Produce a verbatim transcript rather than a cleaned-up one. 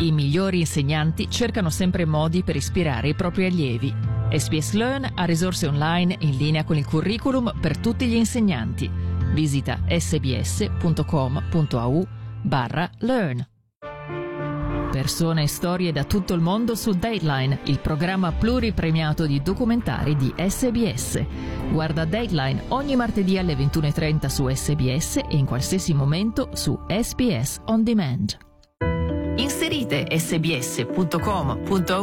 I migliori insegnanti cercano sempre modi per ispirare i propri allievi. S B S Learn ha risorse online in linea con il curriculum per tutti gli insegnanti. Visita sbs.com.au barra learn. Persone e storie da tutto il mondo su Dateline, il programma pluripremiato di documentari di S B S. Guarda Dateline ogni martedì alle ventuno e trenta su S B S e in qualsiasi momento su S B S On Demand. Inserite sbs.com.au